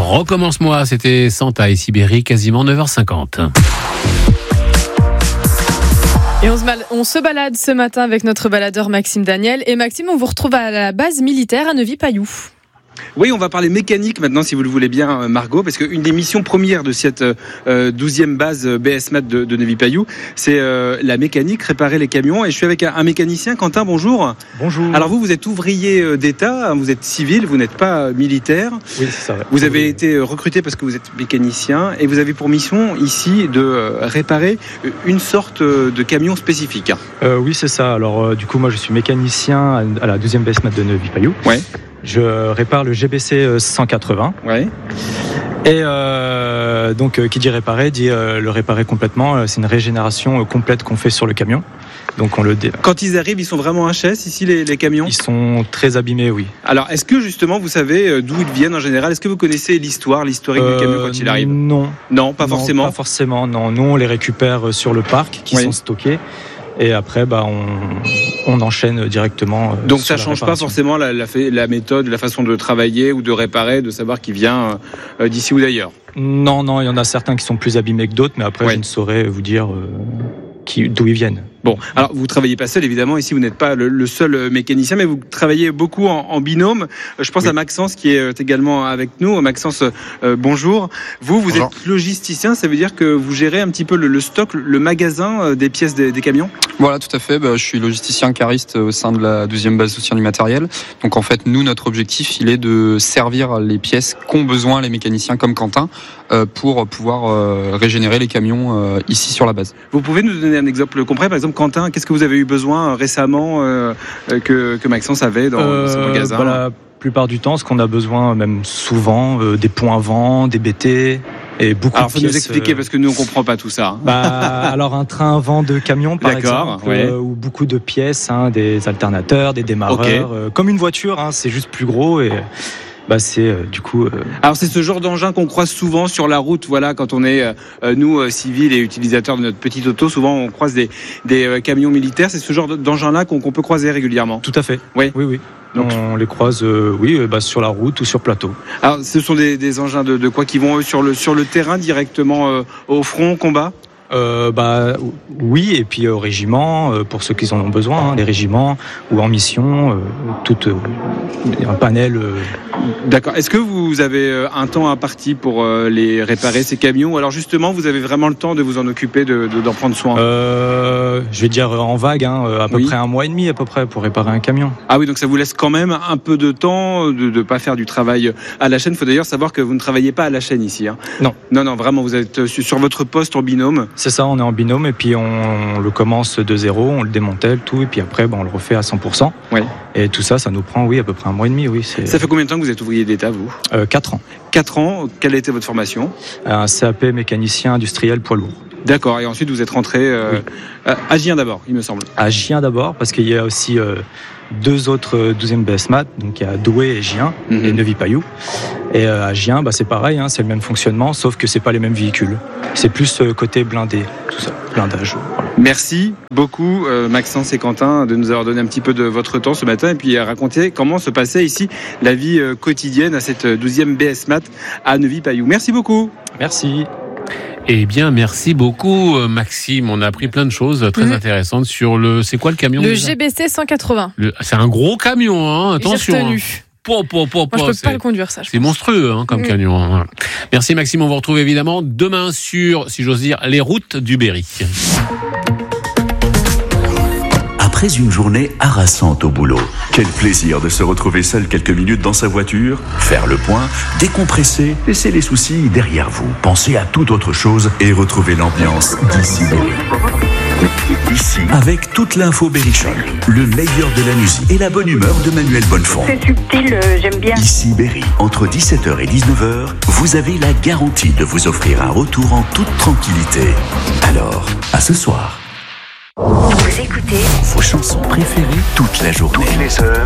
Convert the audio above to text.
Recommence-moi, c'était Santa et Sibérie, quasiment 9h50. Et on se balade ce matin avec notre baladeur Maxime Daniel. Et Maxime, on vous retrouve à la base militaire à Neuvy-Payou. Oui, on va parler mécanique maintenant, si vous le voulez bien, Margot, parce qu'une des missions premières de cette 12e base BSMAT de Neuvy-Payou, c'est la mécanique, réparer les camions. Et je suis avec un mécanicien. Quentin, bonjour. Bonjour. Alors vous êtes ouvrier d'État, vous êtes civil, vous n'êtes pas militaire. Oui, c'est ça. Vous avez été recruté parce que vous êtes mécanicien et vous avez pour mission ici de réparer une sorte de camion spécifique. Oui, c'est ça. Alors du coup, moi je suis mécanicien à la 12e BSMAT de Neuvy-Payou. Ouais. Je répare le GBC 180. Ouais. Et donc, qui dit réparer, dit le réparer complètement. C'est une régénération complète qu'on fait sur le camion. Donc, Quand ils arrivent, ils sont vraiment HS ici, les camions ? Ils sont très abîmés, oui. Alors, est-ce que justement, vous savez d'où ils viennent en général ? Est-ce que vous connaissez l'historique du camion quand il arrive ? Non. Non, pas forcément. Pas forcément, non. Nous, on les récupère sur le parc, qui sont stockés. Et après, on enchaîne directement. Donc ça change pas forcément la méthode, la façon de travailler ou de réparer, de savoir qui vient d'ici ou d'ailleurs. Non, il y en a certains qui sont plus abîmés que d'autres, mais après je ne saurais vous dire d'où ils viennent. Bon, alors vous travaillez pas seul évidemment, ici vous n'êtes pas le seul mécanicien, mais vous travaillez beaucoup en binôme. Je pense à Maxence qui est également avec nous. Maxence, bonjour. Vous êtes logisticien, ça veut dire que vous gérez un petit peu le stock, le magasin des pièces des camions ? Voilà, tout à fait. Je suis logisticien cariste au sein de la 12e base soutien du matériel. Donc en fait, nous, notre objectif, il est de servir les pièces qu'ont besoin les mécaniciens comme Quentin pour pouvoir régénérer les camions ici sur la base. Vous pouvez nous donner un exemple concret, par exemple Quentin, qu'est-ce que vous avez eu besoin récemment que Maxence avait dans son magasin ? La plupart du temps, ce qu'on a besoin, même souvent, des points à vent, des BT et beaucoup de pièces. Alors, faut nous expliquer parce que nous on comprend pas tout ça. Alors un train à vent de camion, par exemple, ou beaucoup de pièces, des alternateurs, des démarreurs, comme une voiture, c'est juste plus gros et. C'est du coup. Alors c'est ce genre d'engin qu'on croise souvent sur la route. Voilà, quand on est nous civils et utilisateurs de notre petite auto, souvent on croise des camions militaires. C'est ce genre d'engin-là qu'on peut croiser régulièrement. Tout à fait. Oui. Donc on les croise, sur la route ou sur plateau. Alors ce sont des engins de quoi qui vont sur le terrain directement au front, combat. Oui, et puis au régiment, pour ceux qui en ont besoin, les régiments, ou en mission, un panel. D'accord. Est-ce que vous avez un temps imparti pour les réparer, ces camions, ou alors justement vous avez vraiment le temps de vous en occuper, d'en prendre soin ? Je vais dire en vague, à peu près 1 mois et demi à peu près pour réparer un camion. Ah oui, donc ça vous laisse quand même un peu de temps de ne pas faire du travail à la chaîne. Il faut d'ailleurs savoir que vous ne travaillez pas à la chaîne ici. Non, vraiment, vous êtes sur votre poste en binôme. C'est ça, on est en binôme et puis on le commence de zéro, on le démantèle tout et puis après on le refait à 100%. Oui. Et tout ça, ça nous prend à peu près 1 mois et demi. Oui, Ça fait combien de temps que vous êtes ouvrier d'État, vous ? 4 ans. 4 ans, quelle a été votre formation ? Un CAP mécanicien industriel poids lourd. D'accord, et ensuite vous êtes rentré à Gien d'abord, il me semble. À Gien d'abord, parce qu'il y a aussi 2 autres 12e BSMAT, donc il y a Douai et Gien, et Neuvy-Payou. Et à Gien, c'est pareil, c'est le même fonctionnement, sauf que c'est pas les mêmes véhicules. C'est plus côté blindé, tout ça, blindage. Voilà. Merci beaucoup Maxence et Quentin de nous avoir donné un petit peu de votre temps ce matin et puis à raconter comment se passait ici la vie quotidienne à cette 12e BSMAT à Neuvy-Payou. Merci beaucoup. Merci. Eh bien, merci beaucoup, Maxime. On a appris plein de choses très intéressantes sur c'est quoi le camion ? Le GBC 180. C'est un gros camion, attention. J'ai retenu. Moi, je peux pas le conduire, ça. C'est monstrueux comme camion. Merci, Maxime. On vous retrouve évidemment demain sur, si j'ose dire, les routes du Berry. Après une journée harassante au boulot, quel plaisir de se retrouver seul quelques minutes dans sa voiture, faire le point, décompresser, laisser les soucis derrière vous, penser à toute autre chose et retrouver l'ambiance d'Ici Berry. Ici, avec toute l'info Berrichon, le meilleur de la musique et la bonne humeur de Manuel Bonnefond. C'est subtil, j'aime bien. Ici Berry, entre 17h et 19h, vous avez la garantie de vous offrir un retour en toute tranquillité. Alors, à ce soir. Vous écoutez Vos chansons préférées toute la journée. Toutes les heures.